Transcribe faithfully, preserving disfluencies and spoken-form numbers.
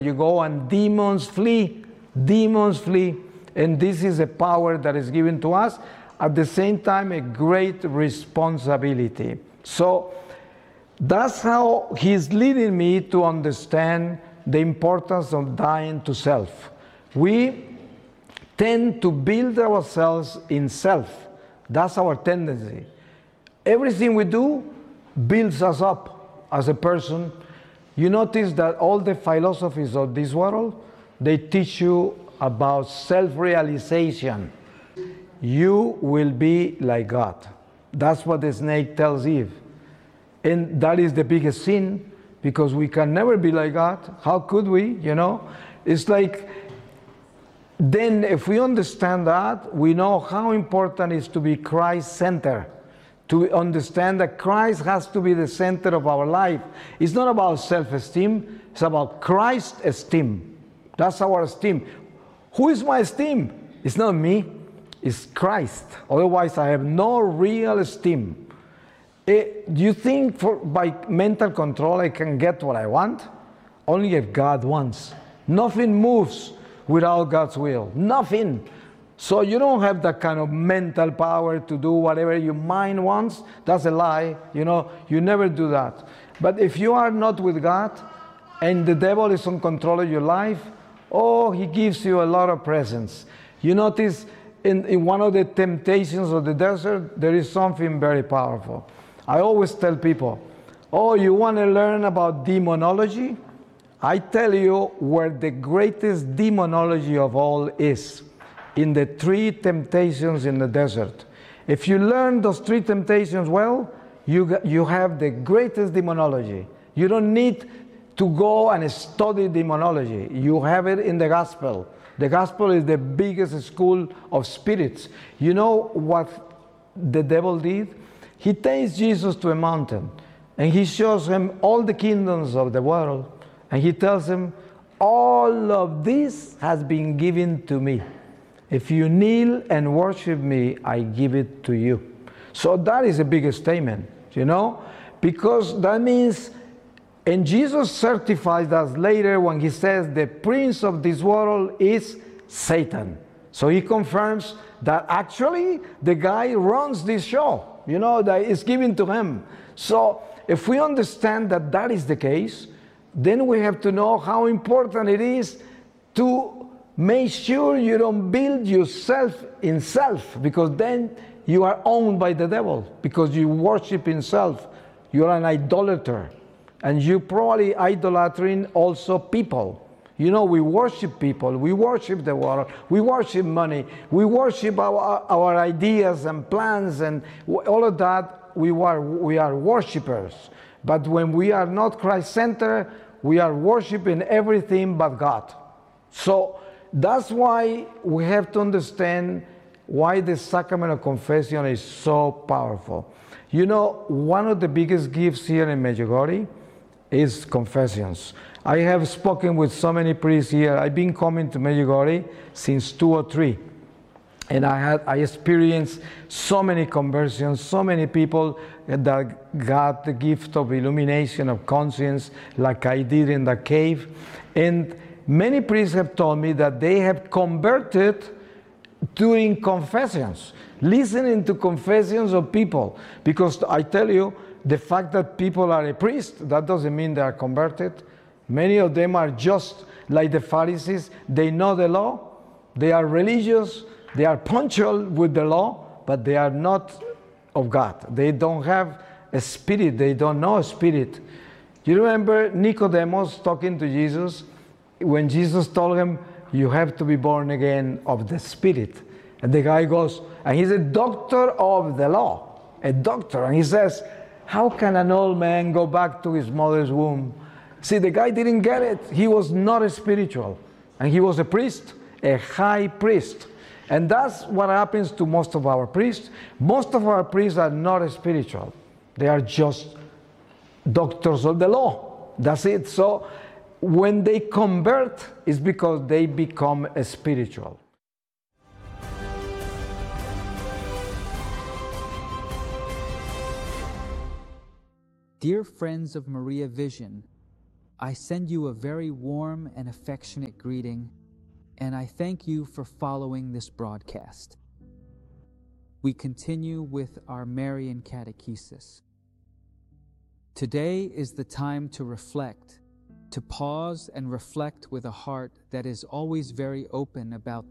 You go and demons flee, demons flee. And this is a power that is given to us. At the same time, a great responsibility. So that's how he's leading me to understand the importance of dying to self. We tend to build ourselves in self. That's our tendency. Everything we do builds us up as a person. You notice that all the philosophies of this world, they teach you about self-realization. You will be like God. That's what the snake tells Eve. And that is the biggest sin, because we can never be like God. How could we, you know? It's like, then if we understand that, we know how important it is to be Christ-centered. To understand that Christ has to be the center of our life. It's not about self-esteem, it's about Christ's esteem. That's our esteem. Who is my esteem? It's not me, it's Christ. Otherwise, I have no real esteem. It, do you think for, by mental control I can get what I want? Only if God wants. Nothing moves without God's will. Nothing. So you don't have that kind of mental power to do whatever your mind wants. That's a lie. You know, you never do that. But if you are not with God and the devil is in control of your life, oh, he gives you a lot of presents. You notice in, in one of the temptations of the desert, there is something very powerful. I always tell people, oh, you want to learn about demonology? I tell you where the greatest demonology of all is. In the three temptations in the desert. If you learn those three temptations well, you, you have the greatest demonology. You don't need to go and study demonology. You have it in the gospel. The gospel is the biggest school of spirits. You know what the devil did? He takes Jesus to a mountain and he shows him all the kingdoms of the world. And he tells him, all of this has been given to me. If you kneel and worship me, I give it to you. So that is a big statement, you know, because that means, and Jesus certifies us later when he says the prince of this world is Satan. So he confirms that actually the guy runs this show, you know, that is given to him. So if we understand that that is the case, then we have to know how important it is to make sure you don't build yourself in self, because then you are owned by the devil, because you worship in self. You are an idolater. And you probably idolatering also people. You know, we worship people, we worship the world, we worship money, we worship our, our ideas and plans, and all of that, we are, we are worshipers. But when we are not Christ-centered, we are worshiping everything but God. So that's why we have to understand why the sacrament of confession is so powerful. You know, one of the biggest gifts here in Medjugorje is confessions. I have spoken with so many priests here. I've been coming to Medjugorje since two or three. And I had I experienced so many conversions, so many people that got the gift of illumination of conscience, like I did in the cave. And many priests have told me that they have converted during confessions, listening to confessions of people. Because I tell you, the fact that people are a priest, that doesn't mean they are converted. Many of them are just like the Pharisees. They know the law, they are religious, they are punctual with the law, but they are not of God. They don't have a spirit, they don't know a spirit. You remember Nicodemus talking to Jesus? When Jesus told him, you have to be born again of the Spirit. And the guy goes, and he's a doctor of the law, a doctor. And he says, how can an old man go back to his mother's womb? See, the guy didn't get it. He was not a spiritual. And he was a priest, a high priest. And that's what happens to most of our priests. Most of our priests are not spiritual. They are just doctors of the law. That's it. So when they convert, it's because they become spiritual. Dear friends of Maria Vision, I send you a very warm and affectionate greeting, and I thank you for following this broadcast. We continue with our Marian catechesis. Today is the time to reflect, to pause and reflect with a heart that is always very open about